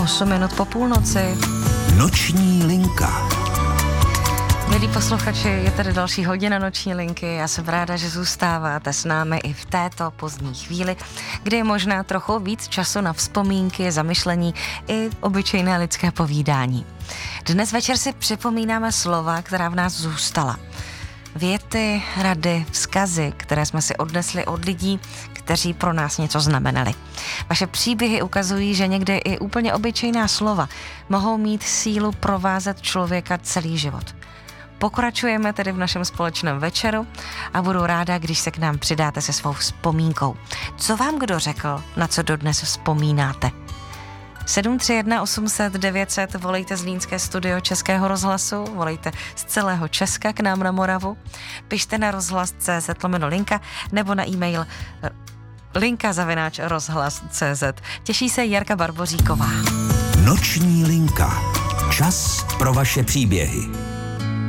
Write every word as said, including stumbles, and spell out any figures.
osm minut po půlnoci. Noční linka. Milí posluchači, je tady další hodina Noční linky. Já jsem ráda, že zůstáváte s námi i v této pozdní chvíli, kdy je možná trochu víc času na vzpomínky, zamyšlení i obyčejné lidské povídání. Dnes večer si připomínáme slova, která v nás zůstala. Věty, rady, vzkazy, které jsme si odnesli od lidí, kteří pro nás něco znamenali. Vaše příběhy ukazují, že někdy i úplně obyčejná slova mohou mít sílu provázet člověka celý život. Pokračujeme tedy v našem společném večeru a budu ráda, když se k nám přidáte se svou vzpomínkou. Co vám kdo řekl, na co dodnes vzpomínáte? sedm tři jedna osm set devět set, volejte z Zlínské studio Českého rozhlasu, volejte z celého Česka k nám na Moravu, pište na rozhlas tečka cé zet lomeno linka nebo na e-mail linka zavináč rozhlas tečka cé zet. Těší se Jarka Barboříková. Noční linka. Čas pro vaše příběhy.